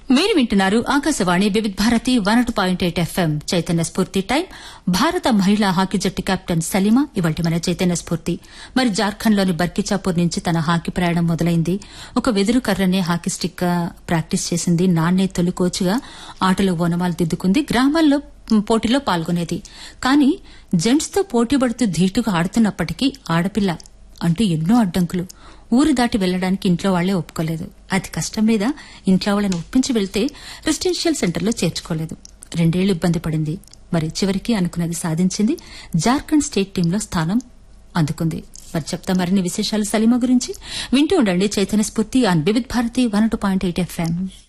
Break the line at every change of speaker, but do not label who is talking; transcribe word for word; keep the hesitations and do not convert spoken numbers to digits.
మీరు వింటున్నారు ఆకాశవాణి వివిధ Bharati one two point eight FM Chaitanya స్ఫూర్తి టైం. భారత మహిళా హాకీ జట్టు కెప్టెన్ సలీమా ఇవాళ మన చైతన్య స్ఫూర్తి. మరి జార్ఖండ్లోని బర్కిచాపూర్ నుంచి తన హాకీ ప్రయాణం మొదలైంది. ఒక వెదురు కర్రనే హాకీ స్టిక్ గా ప్రాక్టీస్ చేసింది. నాన్నే తొలి కోచ్గా ఆటలో ఓనమాలు దిద్దుకుంది. గ్రామాల్లో పోటీలో పాల్గొనేది. కానీ జెంట్స్ తో పోటీ పడుతూ ధీటుగా ఆడుతున్నప్పటికీ ఆడపిల్ల అంటూ ఎన్నో అడ్డంకులు. ఊరు దాటి వెళ్లడానికి ఇంట్లో వాళ్లే ఒప్పుకోలేదు. అతి కష్టం మీద ఇంట్లో వాళ్ళని ఒప్పించి వెళ్తే రెసిడెన్షియల్ సెంటర్లో చేర్చుకోలేదు. రెండేళ్లు ఇబ్బంది పడింది. మరి చివరికి అనుకున్నది సాధించింది. జార్ఖండ్ స్టేట్ టీంలో స్థానం అందుకుంది. మరి చెప్తా మరిన్ని విశేషాలు సలీమా గురించి. వింటూ ఉండండి చైతన్య స్ఫూర్తి ఆన్ వివిధ Bharati one two point eight FM.